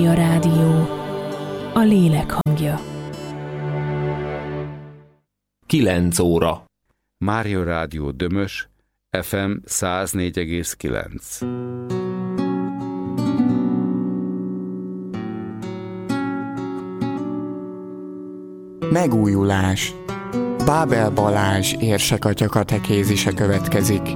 Mária Rádió, a lélek hangja. 9 óra. Mária Rádió Dömös, FM 104,9. Megújulás. Bábel Balázs érsekatya katekézise következik.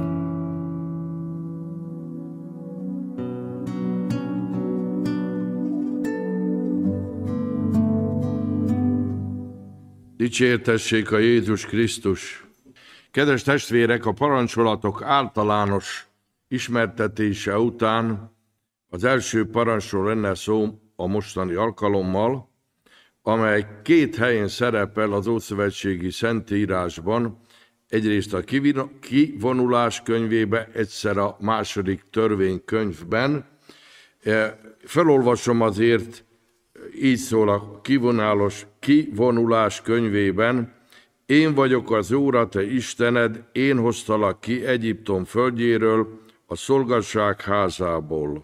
Dicsértessék a Jézus Krisztus! Kedves testvérek, a parancsolatok általános ismertetése után az első parancsról lenne szó a mostani alkalommal, amely 2 helyen szerepel az Ószövetségi Szentírásban, egyrészt a kivonulás könyvébe, egyszer a második törvénykönyvben. Felolvasom azért, így szól a kivonulás könyvében: Én vagyok az Úr, a te Istened, én hoztalak ki Egyiptom földjéről, a szolgasság házából.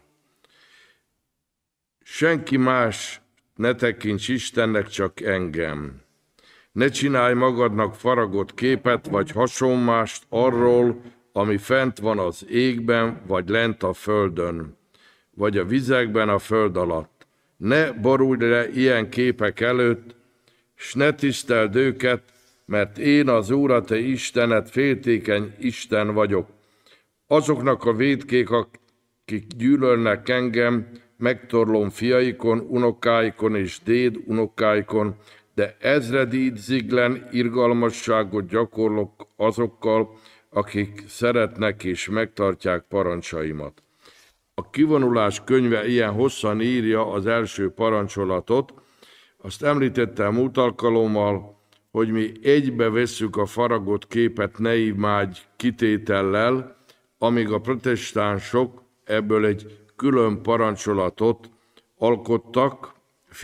Senki más ne tekints Istennek, csak engem. Ne csinálj magadnak faragott képet, vagy hasonmást arról, ami fent van az égben, vagy lent a földön, vagy a vizekben a föld alatt. Ne borulj le ilyen képek előtt, s ne tiszteld őket, mert én az Úr, a te Istened, féltékeny Isten vagyok. Azoknak a vétkék, akik gyűlölnek engem, megtorlom fiaikon, unokáikon és déd unokáikon, de ezredíziglen irgalmasságot gyakorlok azokkal, akik szeretnek és megtartják parancsaimat. A kivonulás könyve ilyen hosszan írja az első parancsolatot. Azt említettem múlt alkalommal, hogy mi egybe vesszük a faragott képet ne imádj kitétellel, amíg a protestánsok ebből egy külön parancsolatot alkottak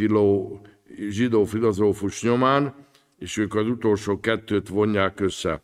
zsidó filozófus nyomán, és ők az utolsó 2-t vonják össze.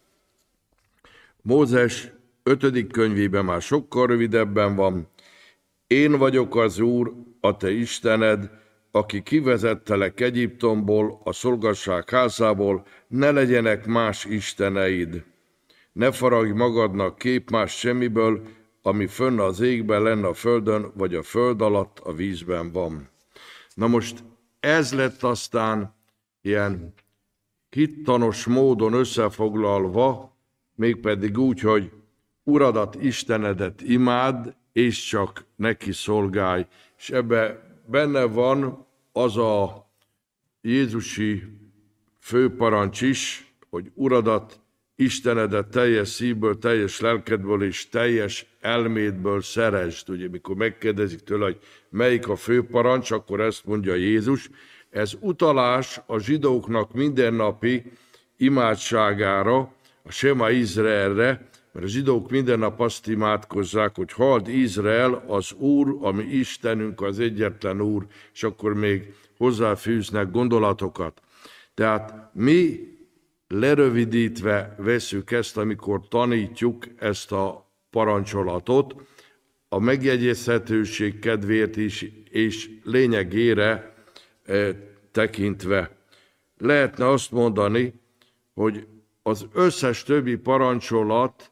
Mózes 5. könyvében már sokkal rövidebben van: Én vagyok az Úr, a te Istened, aki kivezettelek Egyiptomból, a szolgasság házából, ne legyenek más isteneid. Ne faragj magadnak képmás semmiből, ami fönn az égben, lenne a földön, vagy a föld alatt a vízben van. Na most ez lett aztán ilyen hittanos módon összefoglalva, mégpedig úgy, hogy Uradat, Istenedet imádd, és csak neki szolgálj. És ebben benne van az a jézusi főparancs is, hogy Uradat, Istenedet teljes szívből, teljes lelkedből és teljes elmédből szeresd. Ugye, mikor megkérdezik tőle, hogy melyik a főparancs, akkor ezt mondja Jézus. Ez utalás a zsidóknak mindennapi imádságára, a Sema Izraelre, mert a zsidók minden nap azt imádkozzák, hogy halld Izrael, az Úr, ami Istenünk, az egyetlen Úr, és akkor még hozzáfűznek gondolatokat. Tehát mi lerövidítve veszük ezt, amikor tanítjuk ezt a parancsolatot, a megjegyezhetőség kedvéért is, és lényegére tekintve. Lehetne azt mondani, hogy az összes többi parancsolat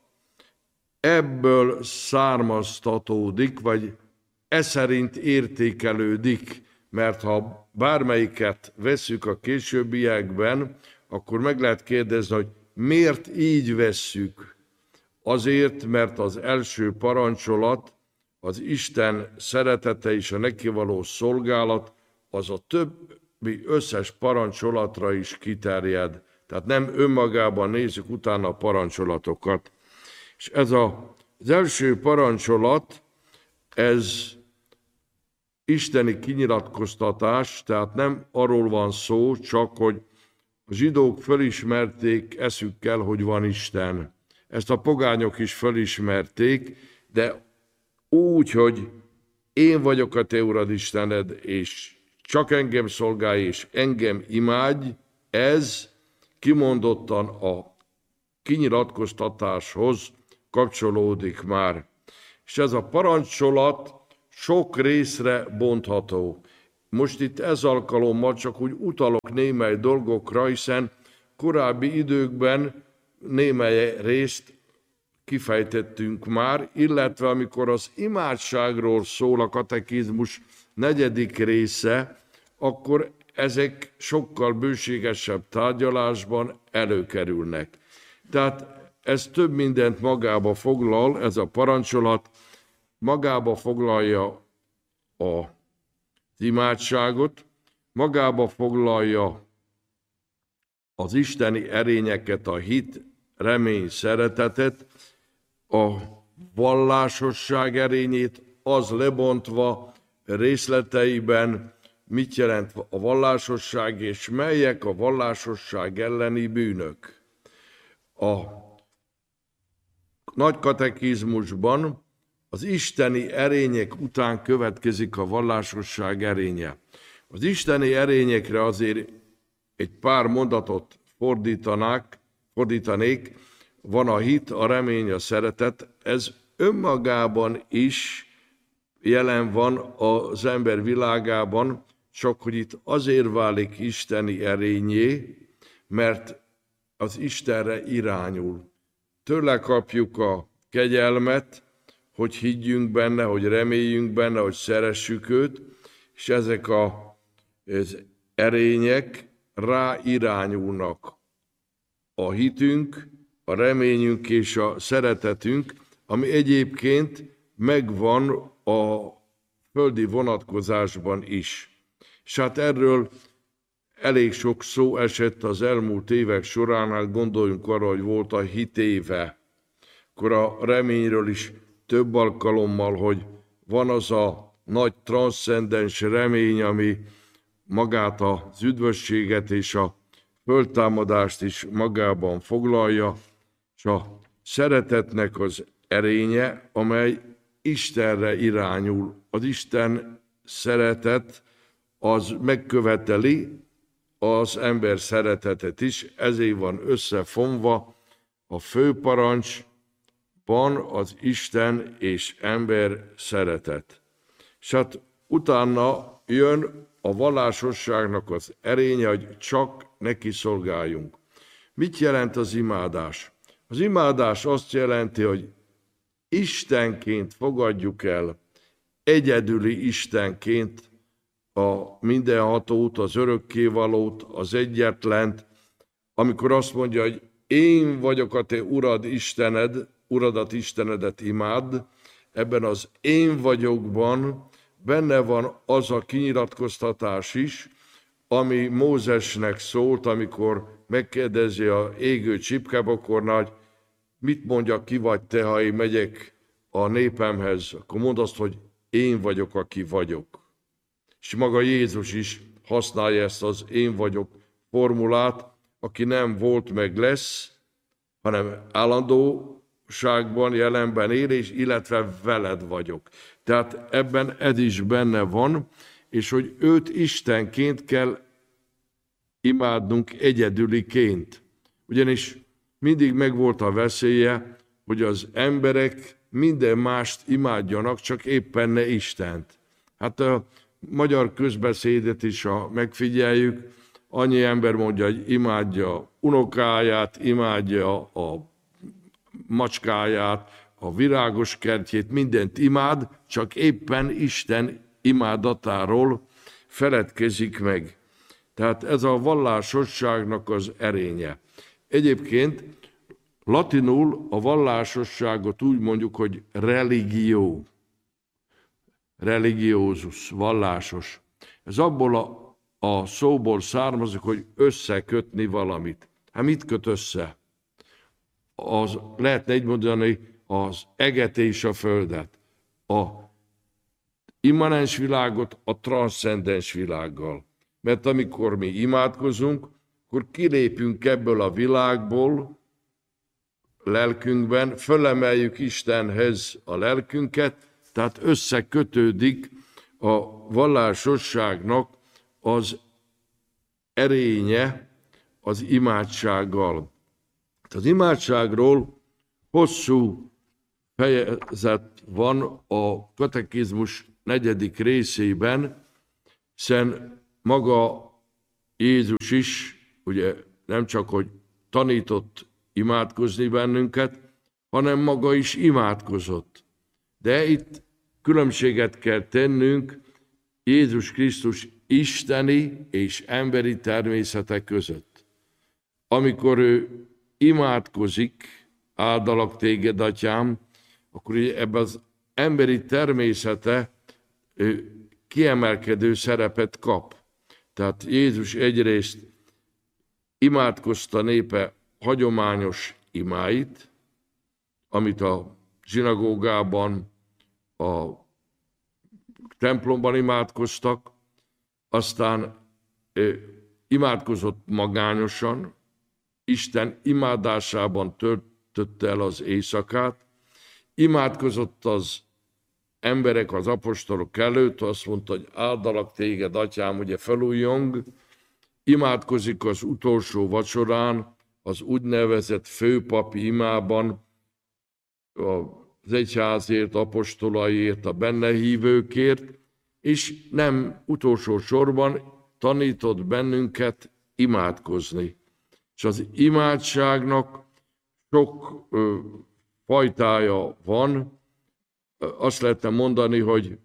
ebből származtatódik, vagy szerint értékelődik, mert ha bármelyiket vesszük a későbbiekben, akkor meg lehet kérdezni, hogy miért így vesszük. Azért, mert az első parancsolat, az Isten szeretete és a neki való szolgálat, az a többi összes parancsolatra is kiterjed. Tehát nem önmagában nézzük utána a parancsolatokat. És ez az első parancsolat, ez isteni kinyilatkoztatás, tehát nem arról van szó, csak hogy a zsidók fölismerték eszükkel, hogy van Isten. Ezt a pogányok is fölismerték, de úgy, hogy én vagyok a te Urad Istened, és csak engem szolgálj, és engem imádj, ez kimondottan a kinyilatkoztatáshoz kapcsolódik már. És ez a parancsolat sok részre bontható. most itt ez alkalommal csak úgy utalok némely dolgokra, hiszen korábbi időkben némely részt kifejtettünk már, illetve amikor az imádságról szól a katekizmus 4. része, akkor ezek sokkal bőségesebb tárgyalásban előkerülnek. Tehát ez több mindent magába foglal, ez a parancsolat, magába foglalja az imádságot, magába foglalja az isteni erényeket, a hit, remény, szeretetet, a vallásosság erényét, az lebontva részleteiben, mit jelent a vallásosság, és melyek a vallásosság elleni bűnök. A nagy katekizmusban az isteni erények után következik a vallásosság erénye. Az isteni erényekre azért egy pár mondatot fordítanék, van a hit, a remény, a szeretet, ez önmagában is jelen van az ember világában, csak hogy itt azért válik isteni erényé, mert az Istenre irányul. Tőle kapjuk a kegyelmet, hogy higgyünk benne, hogy reméljünk benne, hogy szeressük őt, és ezek az erények rá irányulnak. A hitünk, a reményünk és a szeretetünk, ami egyébként megvan a földi vonatkozásban is. És hát erről elég sok szó esett az elmúlt évek során, hát gondoljunk arra, hogy volt a hitéve. Akkor a reményről is több alkalommal, hogy van az a nagy transzcendens remény, ami magát az üdvösséget és a föltámadást is magában foglalja, és a szeretetnek az erénye, amely Istenre irányul. Az Isten szeretet az megköveteli az ember szeretetet is, ezért van összefonva a főparancsban az Isten és ember szeretet. És hát utána jön a vallásosságnak az erénye, hogy csak neki szolgáljunk. Mit jelent az imádás? Az imádás azt jelenti, hogy Istenként fogadjuk el, egyedüli Istenként a mindenhatót, az örökkévalót, az egyetlent, amikor azt mondja, hogy én vagyok a te urad Istened, uradat Istenedet imádd, ebben az én vagyokban benne van az a kinyilatkoztatás is, ami Mózesnek szólt, amikor megkérdezi a égő csipkebokornál, hogy mit mondja, ki vagy te, ha én megyek a népemhez, akkor mondd azt, hogy én vagyok, aki vagyok. És maga Jézus is használja ezt az én vagyok formulát, aki nem volt meg lesz, hanem állandóságban, jelenben él, és illetve veled vagyok. Tehát ebben ez is benne van, és hogy őt Istenként kell imádnunk egyedüliként. Ugyanis mindig megvolt a veszélye, hogy az emberek minden mást imádjanak, csak éppen ne Istent. Hát a magyar közbeszédet is, ha megfigyeljük, annyi ember mondja, hogy imádja unokáját, imádja a macskáját, a virágos kertjét, mindent imád, csak éppen Isten imádatáról feledkezik meg. Tehát ez a vallásosságnak az erénye. Egyébként latinul a vallásosságot úgy mondjuk, hogy religio, religiosus, vallásos. Ez abból a szóból származik, hogy összekötni valamit. Hát mit köt össze? Lehetne így mondani, az eget és a földet. A immanens világot a transzcendens világgal. Mert amikor mi imádkozunk, akkor kilépünk ebből a világból lelkünkben, fölemeljük Istenhez a lelkünket, tehát összekötődik a vallásosságnak az erénye az imádsággal. Az imádságról hosszú fejezet van a katekizmus 4. részében, hiszen maga Jézus is, ugye nem csak, hogy tanított imádkozni bennünket, hanem maga is imádkozott. De itt különbséget kell tennünk Jézus Krisztus isteni és emberi természete között. Amikor ő imádkozik, áldalak téged, atyám, akkor ebben az emberi természete kiemelkedő szerepet kap. Tehát Jézus egyrészt imádkozta népe hagyományos imáit, amit a zsinagógában, a templomban imádkoztak, aztán imádkozott magányosan, Isten imádásában töltötte el az éjszakát, imádkozott az emberek, az apostolok előtt, azt mondta, hogy áldalak téged, atyám, ugye felújjong, imádkozik az utolsó vacsorán, az úgynevezett főpapi imában, az egyházért, apostolaiért, a benne hívőkért, és nem utolsó sorban tanított bennünket imádkozni. És az imádságnak sok fajtája van. Azt lehetne mondani, hogy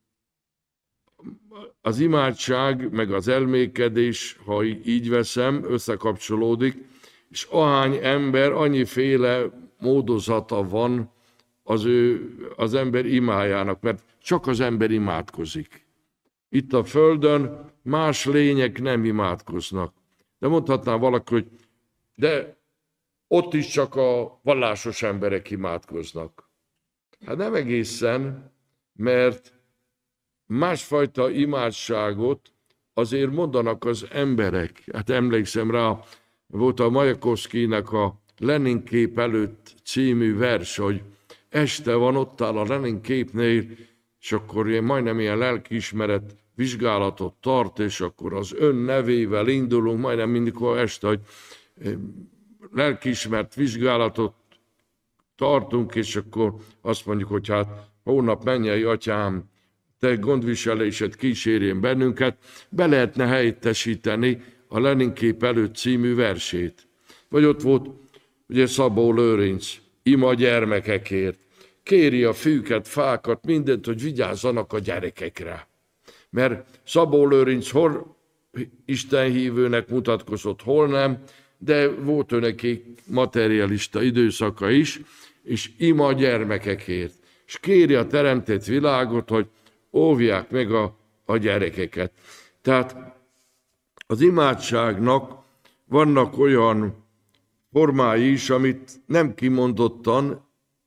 az imádság, meg az elmékedés, ha így veszem, összekapcsolódik, és ahány ember, annyiféle módozata van az ember imájának, mert csak az ember imádkozik. Itt a földön más lények nem imádkoznak. De mondhatná valaki, hogy de ott is csak a vallásos emberek imádkoznak. Hát nem egészen, mert másfajta imádságot azért mondanak az emberek. Hát emlékszem rá, volt a Majakovszkijnak a Lenin kép előtt című vers, hogy este van, ott áll a Lenin képnél, és akkor majdnem ilyen lelkiismeret vizsgálatot tart, és akkor az ön nevével indulunk, majdnem mindikor este, hogy lelkiismert vizsgálatot tartunk, és akkor azt mondjuk, hogy hát hónap mennyei atyám, te gondviselésed kísérjen bennünket, be lehetne helyettesíteni a Lenin kép előtt című versét. Vagy ott volt ugye Szabó Lőrinc, ima gyermekekért, kéri a fűket, fákat, mindent, hogy vigyázzanak a gyerekekre. Mert Szabó Lőrinc hol istenhívőnek mutatkozott, hol nem, de volt ő neki materialista időszaka is, és ima a gyermekekért. És kéri a teremtett világot, hogy óvják meg a gyerekeket. Tehát az imádságnak vannak olyan formái is, amit nem kimondottan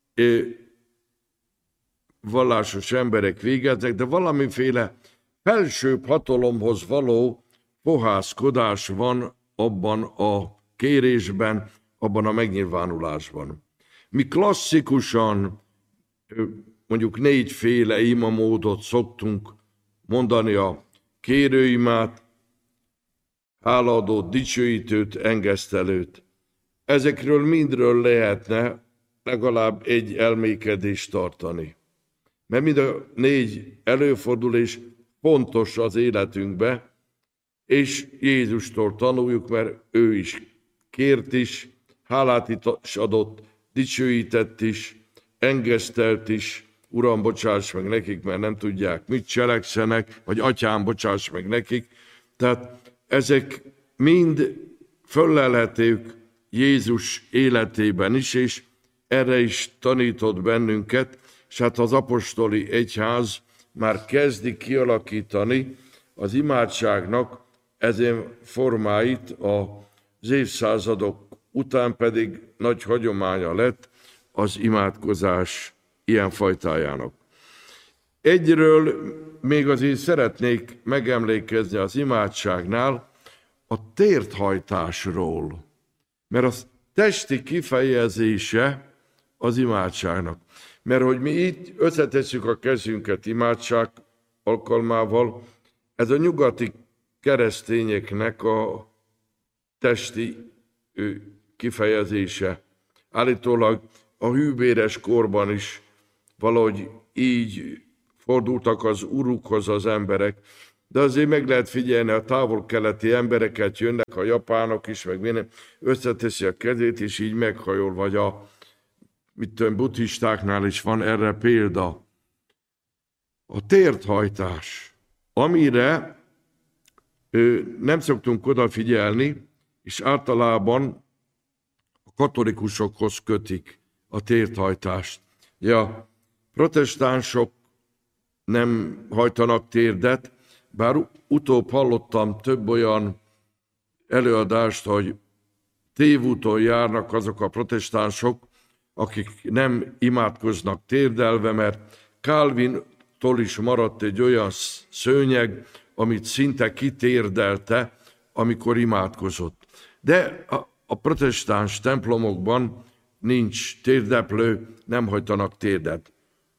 vallásos emberek végeznek, de valamiféle felsőbb hatalomhoz való fohászkodás van abban a kérésben, abban a megnyilvánulásban. Mi klasszikusan mondjuk 4 féle imamódot szoktunk mondani, a kérőimát, hálaadót, dicsőítőt, engesztelőt. Ezekről mindről lehetne legalább egy elmékedést tartani. Mert mind a 4 előfordul, és fontos az életünkbe, és Jézustól tanuljuk, mert ő is kért is, hálát is adott, dicsőített is, engesztelt is, Uram, bocsáss meg nekik, mert nem tudják, mit cselekszenek, vagy Atyám, bocsáss meg nekik. Tehát ezek mind föllelhetők Jézus életében is, és erre is tanított bennünket, és hát az apostoli egyház már kezdi kialakítani az imádságnak ezen formáit, az évszázadok után pedig nagy hagyománya lett az imádkozás ilyen fajtájának. Egyről még azért szeretnék megemlékezni az imádságnál, a térthajtásról, mert a testi kifejezése az imádságnak. Mert hogy mi itt összetesszük a kezünket imádság alkalmával, ez a nyugati keresztényeknek a testi kifejezése. Állítólag a hűbéres korban is valahogy így fordultak az urukhoz az emberek, de azért meg lehet figyelni, a távol-keleti embereket, jönnek a japánok is, meg minden, összeteszi a kezét, és így meghajol, vagy a buddhistáknál is van erre példa. A térdhajtás, amire nem szoktunk odafigyelni, és általában a katolikusokhoz kötik a térdhajtást. Ja, protestánsok nem hajtanak térdet, bár utóbb hallottam több olyan előadást, hogy tévúton járnak azok a protestánsok, akik nem imádkoznak térdelve, mert Calvintól is maradt egy olyan szőnyeg, amit szinte kitérdelte, amikor imádkozott. De a protestáns templomokban nincs térdeplő, nem hajtanak térdet.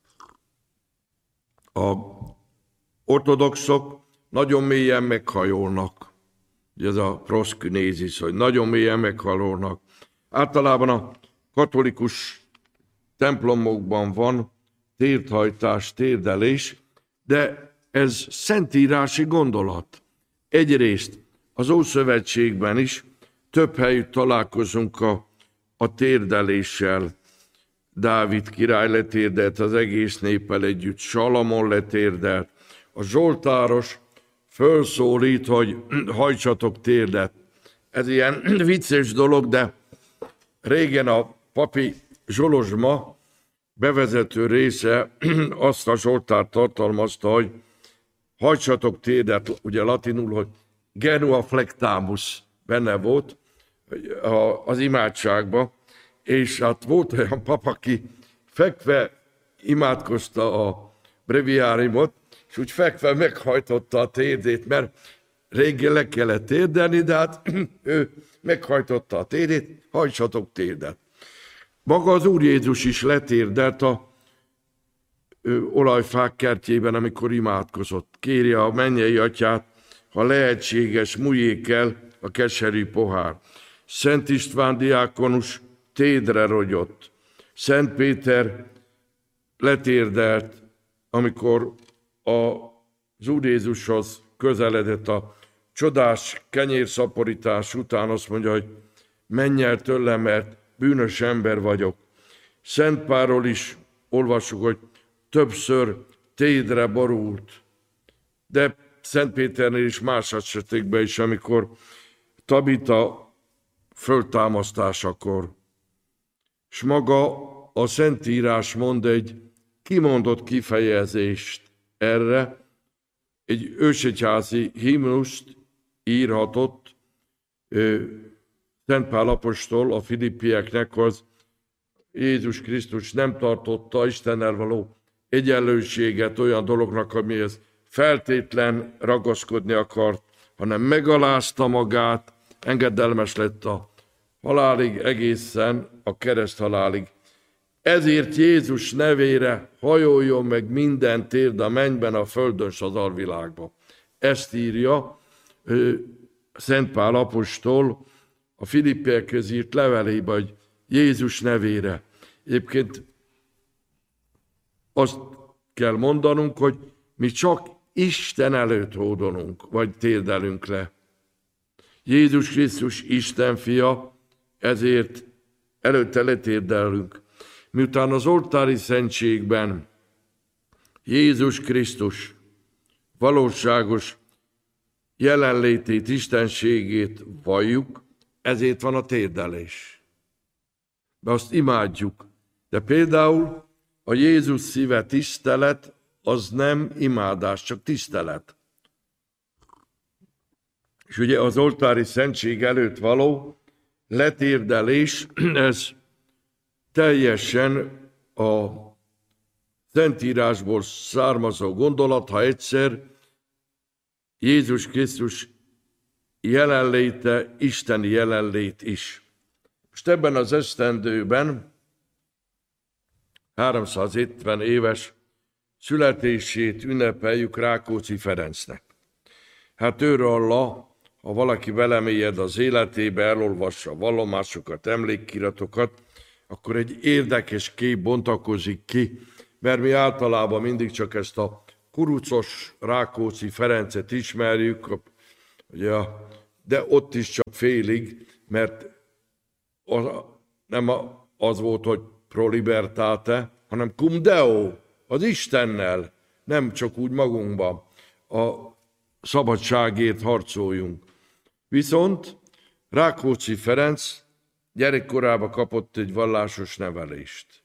A ortodoxok nagyon mélyen meghajolnak. Ez a proszkünézis, hogy nagyon mélyen meghajolnak. Általában a katolikus templomokban van térdhajtás, térdelés, de ez szentírási gondolat. Egyrészt az Ószövetségben is több helyütt találkozunk a térdeléssel. Dávid király letérdelt az egész néppel együtt, Salamon letérdelt. A zsoltáros fölszólít, hogy hajtsatok térdet. Ez ilyen vicces dolog, de régen a papi zsolozsma bevezető része azt a zsoltárt tartalmazta, hogy hajtsatok térdet, ugye latinul, hogy genua flectamus benne volt az imádságban, és hát volt olyan pap, aki fekve imádkozta a breviárimot, és úgy fekve meghajtotta a térdét, mert régen le kellett térdelni, de hát ő meghajtotta a térdét, hajtsatok térdet. Maga az Úr Jézus is letérdelt a olajfák kertjében, amikor imádkozott. Kéri a mennyei atyát, ha lehetséges, múljék el a keserű pohár. Szent István diákonus térdre rogyott. Szent Péter letérdelt, amikor az Úr Jézushoz közeledett a csodás kenyérszaporítás után, azt mondja, hogy menj el tőlem, mert bűnös ember vagyok. Szent Pálról is olvassuk, hogy többször térdre borult. De Szent Péternél is más esetekben is, amikor Tabita föltámasztásakor. És maga a Szentírás mond egy kimondott kifejezést erre, egy ősegyházi himnuszt írhatott Szent Pál apostol a filippieknek, az Jézus Krisztus nem tartotta Istennel való egyenlőséget olyan dolognak, amihez feltétlen ragaszkodni akart, hanem megalázta magát, engedelmes lett a halálig, egészen a kereszthalálig. Ezért Jézus nevére hajoljon meg minden térd a mennyben, a földön és az alvilágban. Ezt írja Szent Pál apostol a Filippiekhez írt levelében, hogy Jézus nevére. Egyébként azt kell mondanunk, hogy mi csak Isten előtt hódolunk, vagy térdelünk le. Jézus Krisztus Isten fia, ezért előtte letérdelünk. Miután az oltári szentségben Jézus Krisztus valóságos jelenlétét, istenségét valljuk, ezért van a térdelés. De azt imádjuk. De például a Jézus szíve tisztelet, az nem imádás, csak tisztelet. És ugye az oltári szentség előtt való letérdelés, ez teljesen a Szentírásból származó gondolat, ha egyszer Jézus Krisztus jelenléte, isteni jelenlét is. Most ebben az esztendőben 350 éves születését ünnepeljük Rákóczi Ferencnek. Hát őről, ha valaki belemélyed az életébe, elolvassa vallomásokat, emlékkiratokat, akkor egy érdekes kép bontakozik ki, mert mi általában mindig csak ezt a kurucos Rákóczi Ferencet ismerjük, de ott is csak félig, mert nem az volt, hogy pro libertate, hanem cum Deo, az Istennel, nem csak úgy magunkban. A szabadságért harcoljunk. Viszont Rákóczi Ferenc gyerekkorában kapott egy vallásos nevelést.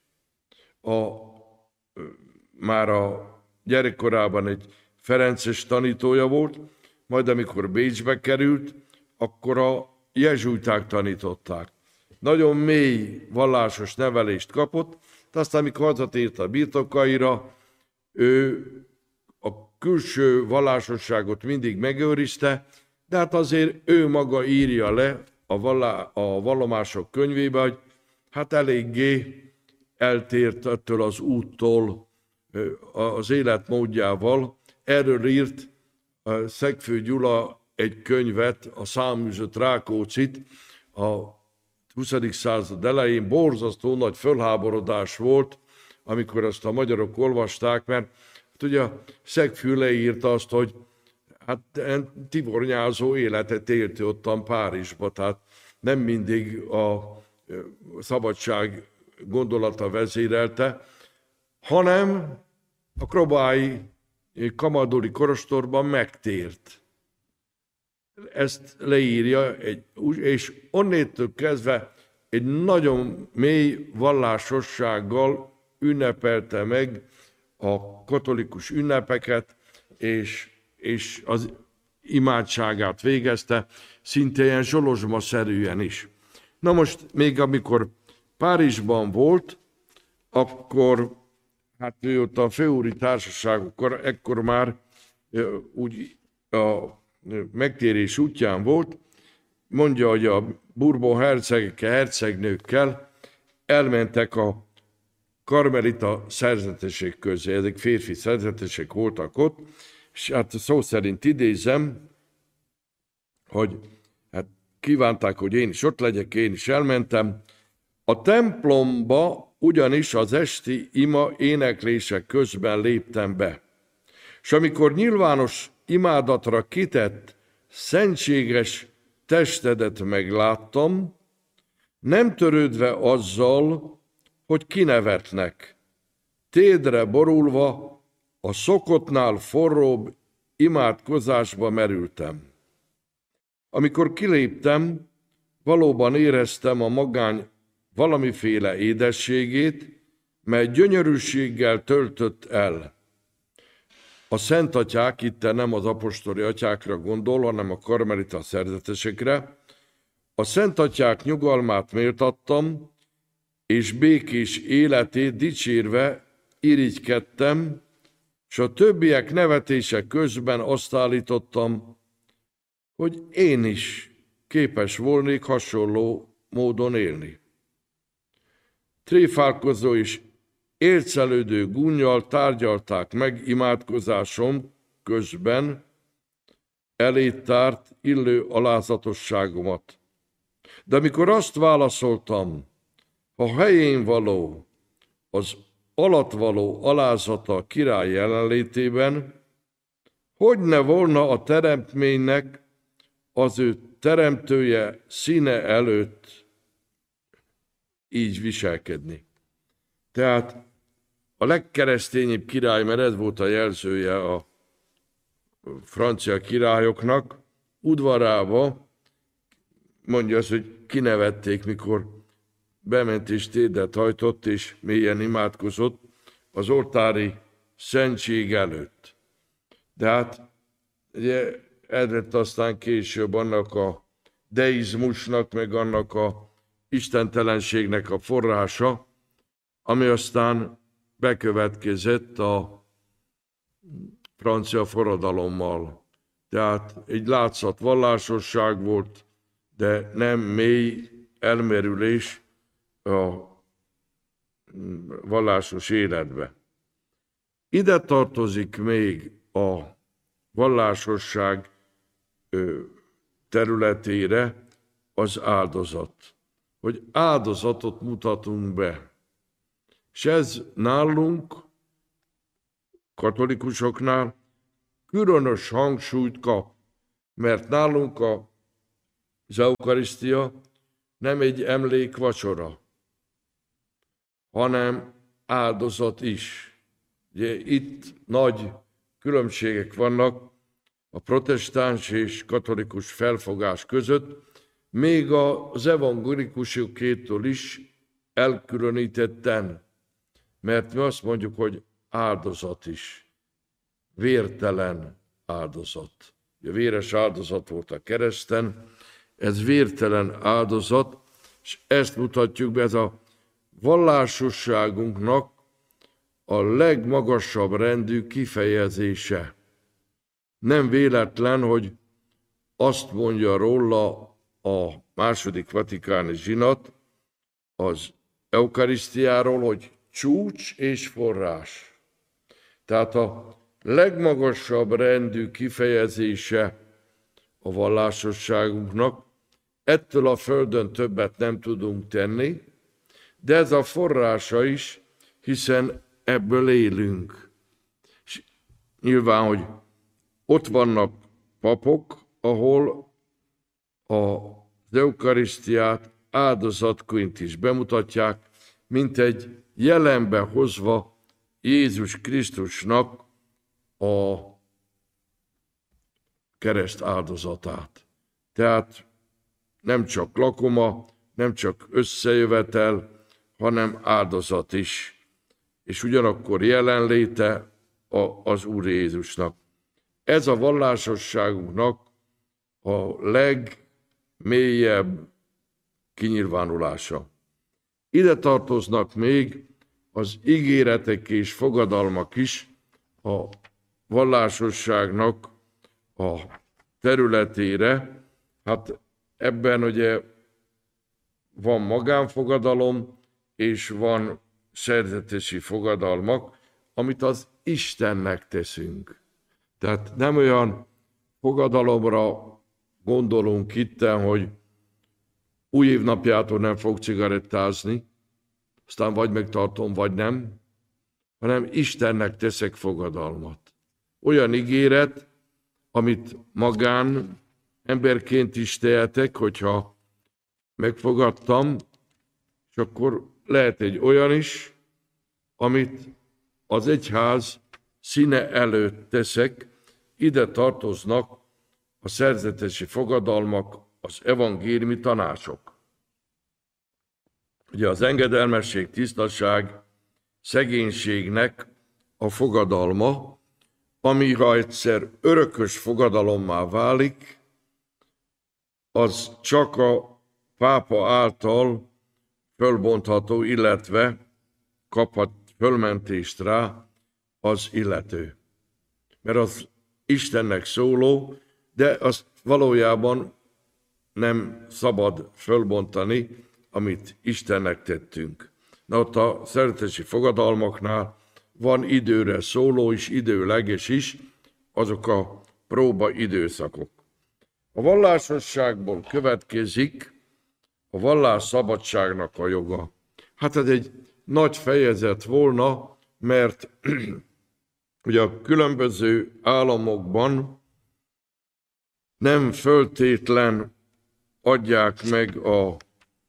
Már a gyerekkorában egy ferences tanítója volt, majd amikor Bécsbe került, akkor a jezsuiták tanították. Nagyon mély vallásos nevelést kapott, de aztán, amikor hazatért a birtokaira, ő a külső vallásosságot mindig megőrizte, de hát azért ő maga írja le a vallomások könyvébe, hogy hát eléggé eltért ettől az úttól, az életmódjával. Erről írt Szegfő Gyula egy könyvet, a Száműzött Rákóczit, a 20. század elején. Borzasztó nagy fölháborodás volt, amikor azt a magyarok olvasták, mert hát ugye Szegfű leírta azt, hogy hát tivornyázó életet élt ottan Párizsba, tehát nem mindig a szabadság gondolata vezérelte, hanem a krobái kamadoli kolostorban megtért. Ezt leírja, és onnétől kezdve egy nagyon mély vallásossággal ünnepelte meg a katolikus ünnepeket, és az imádságát végezte, szinte ilyen Zsolozsma-szerűen is. Na most még amikor Párizsban volt, akkor hát ő ott a főúri társaságokkor, ekkor már úgy a megtérés útján volt, mondja, hogy a Bourbon hercegekkel, hercegnőkkel elmentek a karmelita szerzetesek közé. Ezek férfi szerzetesek voltak ott, és hát szó szerint idézem, hogy hát kívánták, hogy én is ott legyek, én is elmentem. A templomba ugyanis az esti ima éneklések közben léptem be. És amikor nyilvános imádatra kitett, szentséges testedet megláttam, nem törődve azzal, hogy kinevetnek. Térdre borulva a szokottnál forróbb imádkozásba merültem. Amikor kiléptem, valóban éreztem a magány valamiféle édességét, mely gyönyörűséggel töltött el. A szentatyák, itt nem az apostoli atyákra gondol, hanem a karmelita szerzetesekre, a szentatyák nyugalmát méltattam, és békés életét dicsérve irigykedtem, és a többiek nevetése közben azt állítottam, hogy én is képes volnék hasonló módon élni. Tréfálkozó és élcelődő gúnnyal tárgyalták meg imádkozásom közben elétárt illő alázatosságomat. De amikor azt válaszoltam, ha helyén való, az alattvaló alázata a király jelenlétében, hogy ne volna a teremtménynek az ő teremtője színe előtt így viselkedni. Tehát a legkeresztényebb király, mert ez volt a jelzője a francia királyoknak, udvarába mondja azt, hogy kinevették, mikor bement és térdet hajtott, és mélyen imádkozott az oltári szentség előtt. De hát ugye ez lett aztán később annak a deizmusnak, meg annak a istentelenségnek a forrása, ami aztán bekövetkezett a francia forradalommal. Tehát egy látszat vallásosság volt, de nem mély elmerülés a vallásos életbe. Ide tartozik még a vallásosság területére az áldozat. Hogy áldozatot mutatunk be. És ez nálunk katolikusoknál különös hangsúlyt kap, mert nálunk az eukarisztia nem egy emlékvacsora, hanem áldozat is. Ugye itt nagy különbségek vannak a protestáns és katolikus felfogás között, még az evangélikusokétől is elkülönítetten, mert mi azt mondjuk, hogy áldozat is, vértelen áldozat. A véres áldozat volt a kereszten, ez vértelen áldozat, és ezt mutatjuk be, ez a vallásosságunknak a legmagasabb rendű kifejezése. Nem véletlen, hogy azt mondja róla a második vatikáni zsinat az eukarisztiáról, hogy csúcs és forrás. Tehát a legmagasabb rendű kifejezése a vallásosságunknak, ettől a földön többet nem tudunk tenni, de ez a forrása is, hiszen ebből élünk. És nyilván, hogy ott vannak papok, ahol az eukarisztiát áldozatként is bemutatják, mint egy jelenbe hozva Jézus Krisztusnak a kereszt áldozatát. Tehát nem csak lakoma, nem csak összejövetel, hanem áldozat is. És ugyanakkor jelenléte az Úr Jézusnak. Ez a vallásosságunknak a legmélyebb kinyilvánulása. Ide tartoznak még az ígéretek és fogadalmak is a vallásosságnak a területére. Hát ebben ugye van magánfogadalom, és van szerzetesi fogadalmak, amit az Istennek teszünk. Tehát nem olyan fogadalomra gondolunk itten, hogy új évnapjától nem fog cigarettázni, aztán vagy megtartom, vagy nem, hanem Istennek teszek fogadalmat. Olyan ígéret, amit magán emberként is tehetek, hogyha megfogadtam, és akkor lehet egy olyan is, amit az egyház színe előtt teszek, ide tartoznak a szerzetesi fogadalmak, az evangéliumi tanácsok. Ugye az engedelmesség, tisztaság, szegénységnek a fogadalma, ami ha egyszer örökös fogadalommá válik, az csak a pápa által fölbontható, illetve kaphat fölmentést rá az illető. Mert az Istennek szóló, de azt valójában nem szabad fölbontani, amit Istennek tettünk. Na ott a szeretesi fogadalmaknál van időre szóló és időleges is, azok a próba időszakok. A vallásosságból következik a vallásszabadságnak a joga. Hát ez egy nagy fejezet volna, mert ugye a különböző államokban nem föltétlen adják meg a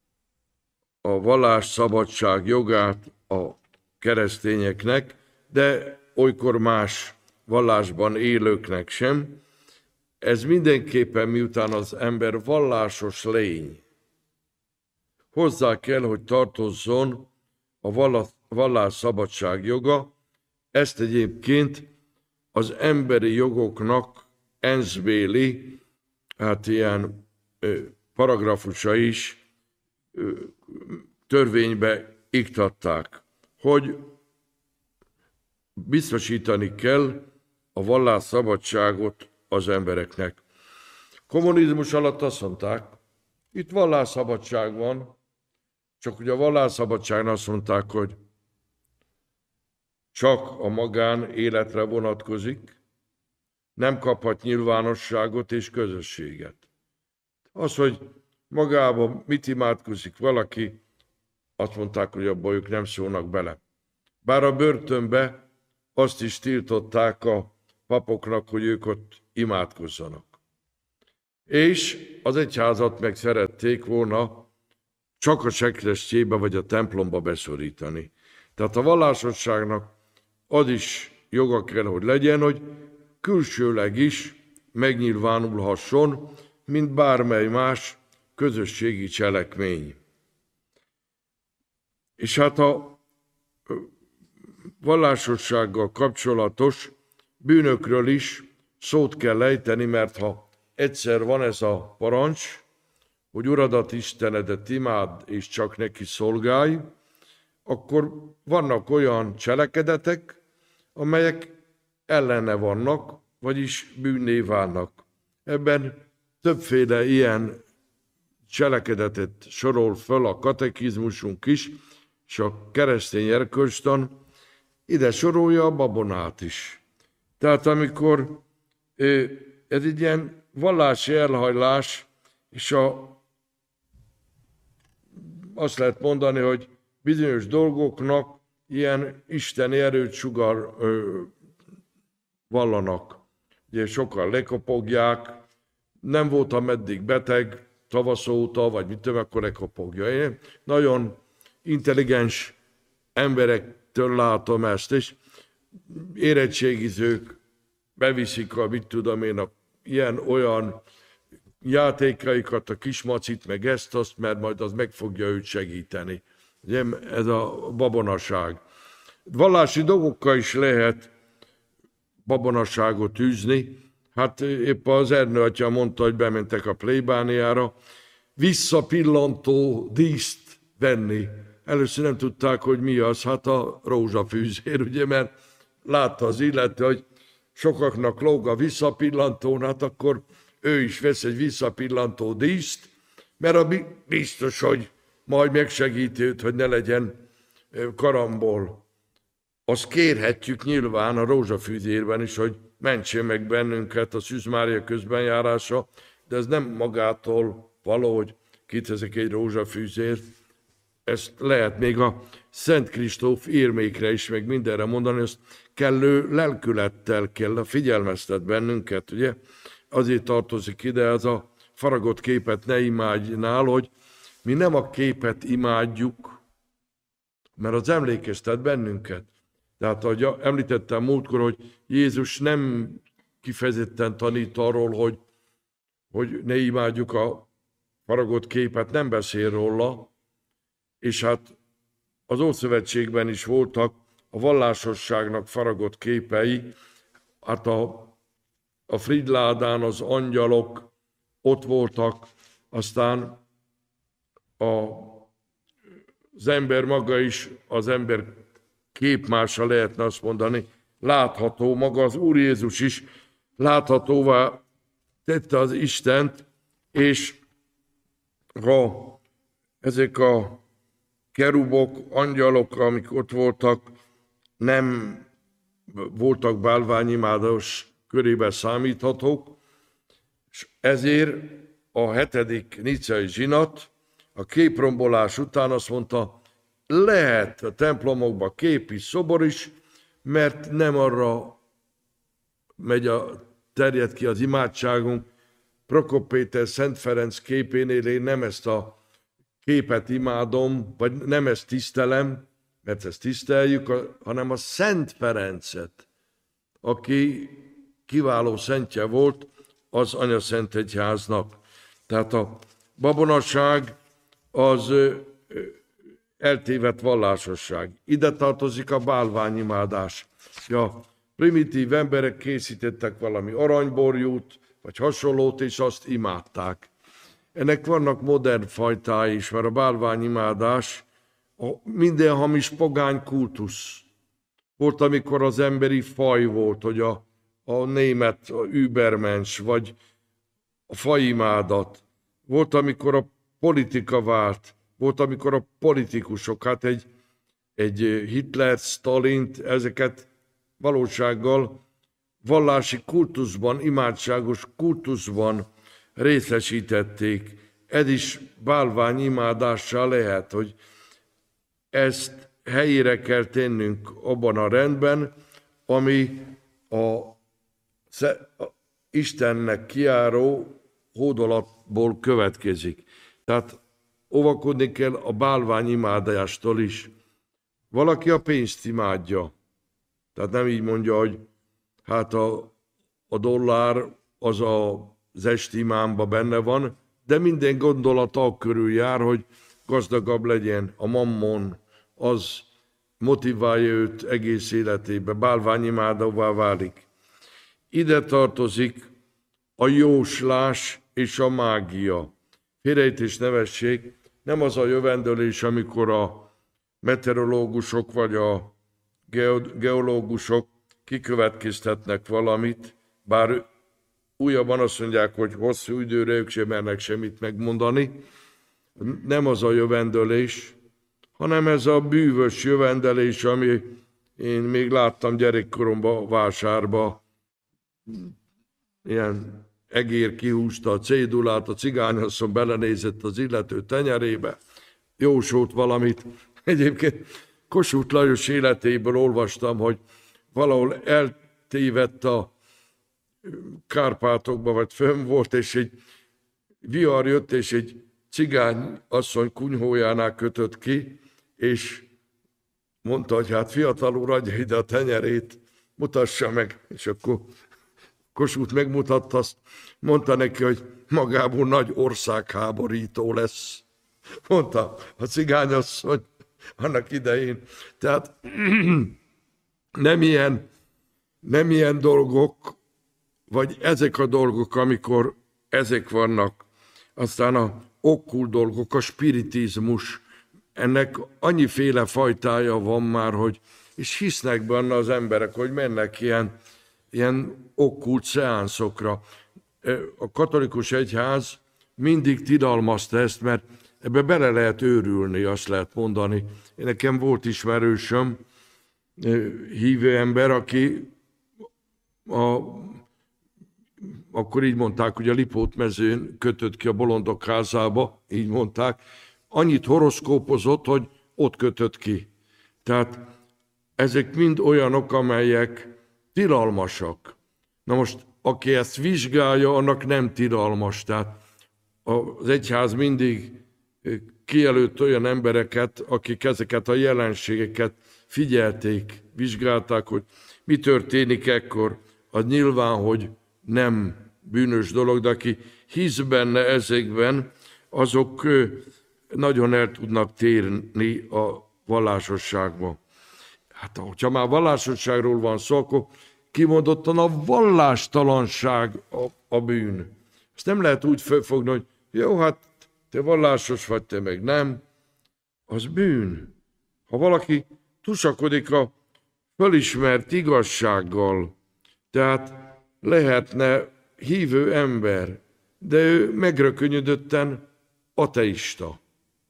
vallásszabadság jogát a keresztényeknek, de olykor más vallásban élőknek sem. Ez mindenképpen, miután az ember vallásos lény, hozzá kell, hogy tartozzon a vallásszabadság joga. Ezt egyébként az emberi jogoknak ENSZ-béli, hát ilyen paragrafusa is törvénybe iktatták, hogy biztosítani kell a vallásszabadságot az embereknek. Kommunizmus alatt azt mondták, itt vallásszabadság van, csak ugye a vallásszabadságon azt mondták, hogy csak a magán életre vonatkozik, nem kaphat nyilvánosságot és közösséget. Az, hogy magában mit imádkozik valaki, azt mondták, hogy abban ők nem szólnak bele. Bár a börtönbe azt is tiltották a papoknak, hogy ők ott imádkozzanak. És az egyházat meg szerették volna csak a sekrestjébe vagy a templomba beszorítani. Tehát a vallásosságnak az is joga kell, hogy legyen, hogy külsőleg is megnyilvánulhasson, mint bármely más közösségi cselekmény. És hát a vallásossággal kapcsolatos bűnökről is szót kell ejteni, mert ha egyszer van ez a parancs, hogy Uradat, Istenedet imádd, és csak neki szolgálj, akkor vannak olyan cselekedetek, amelyek ellene vannak, vagyis bűnné válnak. Ebben többféle ilyen cselekedetet sorol föl a katekizmusunk is, és a keresztény erkölcstan ide sorolja a babonát is. Tehát amikor ez egy ilyen vallási elhajlás, és azt lehet mondani, hogy bizonyos dolgoknak ilyen isteni erőt vallanak. Ugye sokan lekopogják, nem voltam eddig beteg, tavasz óta, vagy mit tudom, akkor lekopogja. Én nagyon intelligens emberektől látom ezt, és érettségizők beviszik a, mit tudom én, ilyen-olyan játékaikat, a kismacit, meg ezt-azt, mert majd az meg fogja őt segíteni. Ugye, ez a babonaság. Vallási dolgokkal is lehet babonaságot űzni. Hát épp az Ernő atya mondta, hogy bementek a plébániára, visszapillantó díszt venni. Először nem tudták, hogy mi az, hát a rózsafűzér, ugye, mert látta az illető, hogy sokaknak lóg a visszapillantón, hát akkor ő is vesz egy visszapillantó díszt, mert biztos, hogy majd megsegíti őt, hogy ne legyen karambol. Azt kérhetjük nyilván a rózsafűzérben is, hogy mentse meg bennünket a Szűz Mária közbenjárása, de ez nem magától valahogy kiteszek egy rózsafűzért. Ezt lehet még a Szent Kristóf érmékre is, meg mindenre mondani, ezt kellő lelkülettel kell figyelmeztet bennünket, ugye? Azért tartozik ide az a faragott képet ne imádjnál, hogy mi nem a képet imádjuk, mert az emlékeztet bennünket. Tehát, ahogy említettem múltkor, hogy Jézus nem kifejezetten tanít arról, hogy ne imádjuk a faragott képet, nem beszél róla, és hát az Ószövetségben is voltak a vallásosságnak faragott képei, hát a Fridládán az angyalok ott voltak, aztán az ember maga is, az ember képmása lehetne azt mondani, látható, maga az Úr Jézus is láthatóvá tette az Istent, és ha ezek a kerubok, angyalok, amik ott voltak, nem voltak bálványimádós körében számíthatók, és ezért a 7. nicei zsinat a képrombolás után azt mondta, lehet a templomokban kép is, szobor is, mert nem arra terjed ki az imádságunk. Prokop Péter Szent Ferenc képénél én nem ezt a képet imádom, vagy nem ezt tisztelem, mert ezt tiszteljük, hanem a Szent Ferencet, aki kiváló szentje volt az Anyaszentegyháznak. Tehát a babonaság az eltévedt vallásosság. Ide tartozik a bálványimádás. Ja, primitív emberek készítettek valami aranyborjút, vagy hasonlót, és azt imádták. Ennek vannak modern fajtái is, mert a bálványimádás minden hamis pogány kultusz. Volt, amikor az emberi faj volt, hogy a német a übermens, vagy a fajimádat. Volt, amikor a politika vált, volt, amikor a politikusok, hát egy Hitler, Stalint, ezeket valósággal vallási kultuszban, imádságos kultuszban részesítették. Ez is bálványimádással lehet, hogy ezt helyére kell tennünk abban a rendben, ami a Istennek kijáró hódolatból következik. Tehát óvakodni kell a bálványimádástól is. Valaki a pénzt imádja. Tehát nem így mondja, hogy hát a dollár az az estimámban benne van, de minden gondolata körül jár, hogy gazdagabb legyen. A mammon az motiválja őt egész életébe, bálványimádóvá válik. Ide tartozik a jóslás és a mágia. Félreértés ne vessék, nem az a jövendőlés, amikor a meteorológusok vagy a geológusok kikövetkeztetnek valamit, bár újabban azt mondják, hogy hosszú időre ők sem mernek semmit megmondani. Nem az a jövendőlés, hanem ez a bűvös jövendőlés, ami én még láttam gyerekkoromban a vásárba. Ilyen egér kihúzta a cédulát, a cigányasszony belenézett az illető tenyerébe, jósolt valamit. Egyébként Kossuth Lajos életéből olvastam, hogy valahol eltévedt a Kárpátokba, vagy fönn volt, és egy vihar jött, és egy cigány asszony kunyhójánál kötött ki, és mondta, hogy hát fiatal úr, adja ide a tenyerét, mutassa meg. És akkor Kossuth megmutatta, azt mondta neki, hogy magából nagy országháborító lesz. Mondta a cigányasszony annak idején. Tehát nem ilyen dolgok, vagy ezek a dolgok, amikor ezek vannak. Aztán a okkult dolgok, a spiritizmus, ennek annyiféle fajtája van már, hogy és hisznek benne az emberek, hogy mennek ilyen okkult szeánszokra. A katolikus egyház mindig tilalmazta ezt, mert ebbe bele lehet őrülni, azt lehet mondani. Nekem volt ismerősöm, hívő ember, aki akkor így mondták, hogy a Lipót-mezőn kötött ki a Bolondok házába, így mondták, annyit horoszkópozott, hogy ott kötött ki. Tehát ezek mind olyanok, amelyek tilalmasak. Na most, aki ezt vizsgálja, annak nem tilalmas. Tehát az egyház mindig kijelölt olyan embereket, akik ezeket a jelenségeket figyelték, vizsgálták, hogy mi történik ekkor. Az nyilván, hogy nem bűnös dolog, de aki hisz benne ezekben, azok nagyon el tudnak térni a vallásosságba. Hát, hogyha már vallásosságról van szó, akkor kimondottan a vallástalanság a bűn. Ezt nem lehet úgy felfogni, hogy jó, hát te vallásos vagy, te meg nem. Az bűn. Ha valaki tusakodik a fölismert igazsággal, tehát lehetne hívő ember, de ő megrökönyödötten ateista.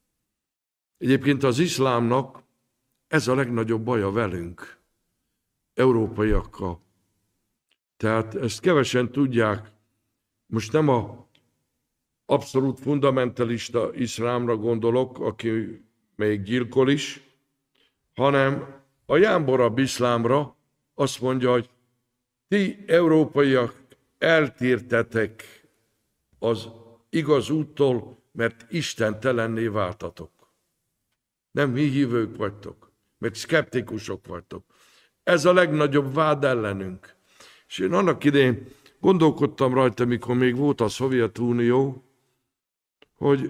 Egyébként az iszlámnak ez a legnagyobb baja velünk, európaiakkal. Tehát ezt kevesen tudják. Most nem a abszolút fundamentalista iszlámra gondolok, aki még gyilkol is, hanem a jámborabb iszlámra azt mondja, hogy ti európaiak eltértetek az igaz úttól, mert istentelenné váltatok. Nem mi hívők vagytok, mert szkeptikusok vagytok. Ez a legnagyobb vád ellenünk. És én annak idején gondolkodtam rajta, mikor még volt a Szovjetunió, hogy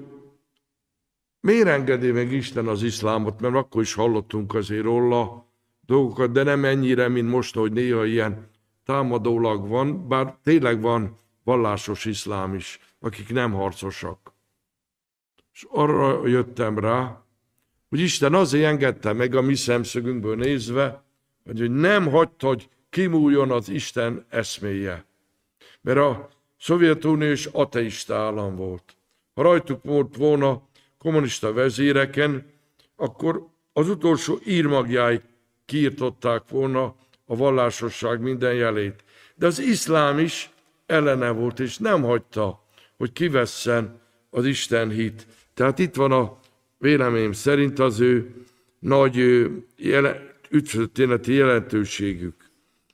miért engedi meg Isten az iszlámot, mert akkor is hallottunk azért róla dolgokat, de nem ennyire, mint most, hogy néha ilyen támadólag van, bár tényleg van vallásos iszlám is, akik nem harcosak. És arra jöttem rá, hogy Isten azért engedte meg a mi szemszögünkből nézve, hogy nem hagyta, hogy kimúljon az Isten eszméje. Mert a Szovjetunió is ateista állam volt. Ha rajtuk volt volna kommunista vezéreken, akkor az utolsó írmagjáig kiirtották volna a vallásosság minden jelét. De az iszlám is ellene volt, és nem hagyta, hogy kivesszen az Isten hit. Tehát itt van a véleményem szerint az ő nagy üdvtörténeti jelentőségük.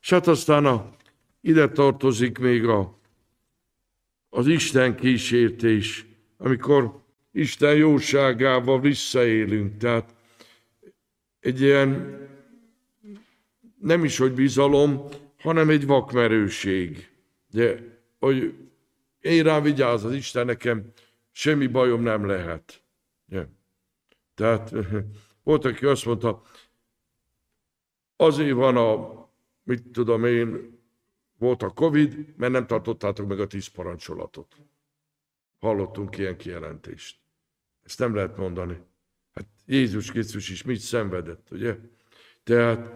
És hát aztán ide tartozik még az Isten kísértés, amikor Isten jóságával visszaélünk. Tehát egy ilyen, nem is hogy bizalom, hanem egy vakmerőség. De hogy én rám vigyáz az Isten, nekem semmi bajom nem lehet. Ja. Tehát volt, aki azt mondta, azért van mit tudom én, volt a Covid, mert nem tartottátok meg a 10 parancsolatot. Hallottunk ilyen kijelentést. Ezt nem lehet mondani. Hát Jézus Krisztus is mit szenvedett, ugye? Tehát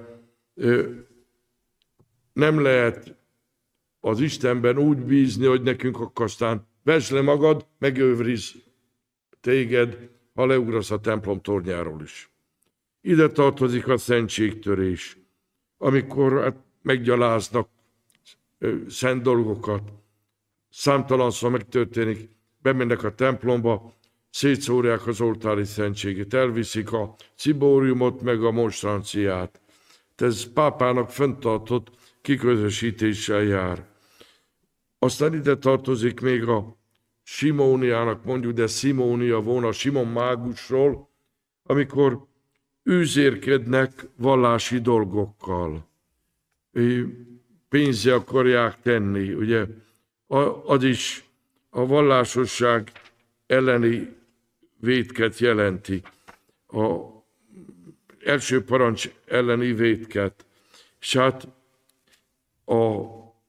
nem lehet az Istenben úgy bízni, hogy nekünk akkor aztán vesd le magad, megővriz téged, ha leugrasz a templom tornyáról is. Ide tartozik a szentségtörés, amikor meggyaláznak szent dolgokat. Számtalanszor megtörténik, bemennek a templomba, szétszórják az oltári szentséget, elviszik a cibóriumot, meg a monstranciát. Ez pápának fenntartott kiközösítéssel jár. Aztán ide tartozik még a Simóniának mondjuk, de Simónia volna Simon mágusról, amikor űzérkednek vallási dolgokkal. Pénzé akarják tenni, ugye? Az is a vallásosság elleni vétket jelenti. A első parancs elleni vétket. És hát a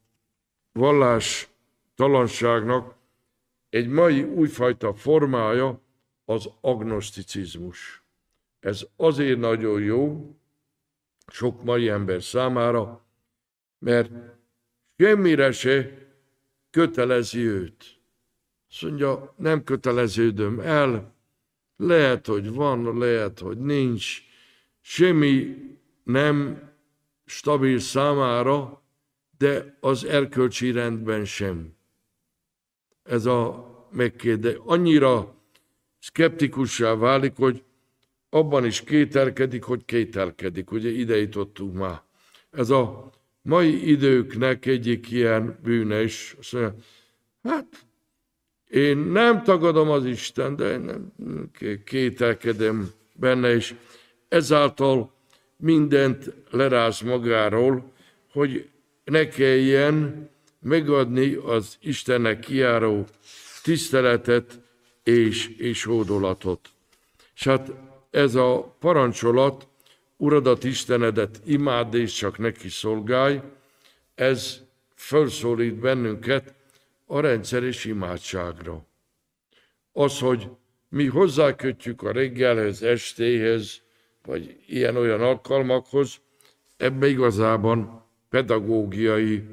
vallástalanságnak egy mai újfajta formája az agnoszticizmus. Ez azért nagyon jó sok mai ember számára, mert semmire se kötelezi őt. Azt mondja, nem köteleződöm el, lehet, hogy van, lehet, hogy nincs, semmi nem stabil számára, de az erkölcsi rendben sem. Ez a megkérdés. Annyira szkeptikussá válik, hogy abban is kételkedik, hogy kételkedik. Ugye ide jutottunk már. Ez a mai időknek egyik ilyen bűne is. Azt mondja, hát én nem tagadom az Isten, de nem kételkedem benne, és ezáltal mindent leráz magáról, hogy ne kelljen megadni az Istennek kijáró tiszteletet és hódolatot. És hát ez a parancsolat, Uradat, Istenedet imádd és csak neki szolgálj, ez felszólít bennünket a rendszeres imádságra. Az, hogy mi hozzákötjük a reggelhez, estéhez, vagy ilyen-olyan alkalmakhoz, ebbe igazában pedagógiai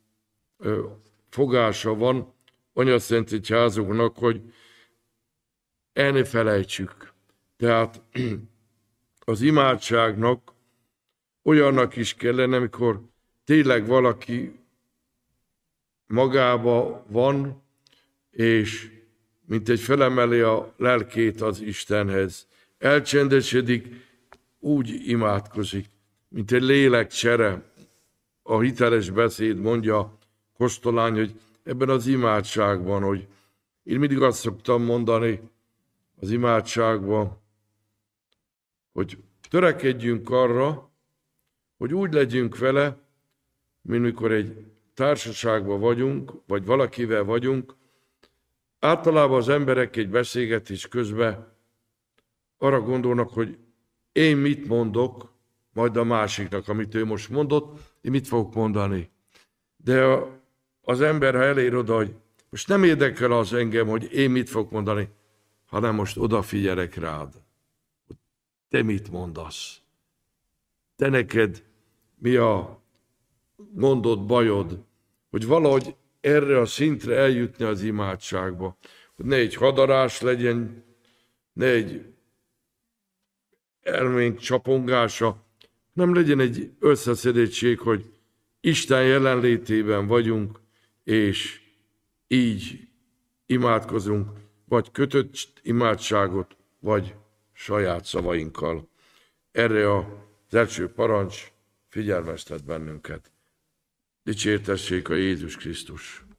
fogása van Anyaszent Egyházunknak, hogy el ne felejtsük. Tehát az imádságnak olyannak is kellene, amikor tényleg valaki magába van, és mint egy felemeli a lelkét az Istenhez. Elcsendesedik, úgy imádkozik, mint egy lélekcsere. A hiteles beszéd mondja Kosztolány, hogy ebben az imádságban, hogy én mindig azt szoktam mondani az imádságban, hogy törekedjünk arra, hogy úgy legyünk vele, mint mikor egy társaságban vagyunk, vagy valakivel vagyunk. Általában az emberek egy beszélgetés közben arra gondolnak, hogy én mit mondok, majd a másiknak, amit ő most mondott, én mit fogok mondani. De az ember, ha elér oda, hogy most nem érdekel az engem, hogy én mit fogok mondani, hanem most odafigyelek rád. Te mit mondasz? Te neked mi a gondod, bajod? Hogy valahogy erre a szintre eljutni az imádságba. Hogy ne egy hadarás legyen, ne egy elménk csapongása, nem legyen egy összeszedettség, hogy Isten jelenlétében vagyunk, és így imádkozunk, vagy kötött imádságot, vagy saját szavainkkal. Erre az első parancs figyelmeztet bennünket. Dicsértessék a Jézus Krisztus!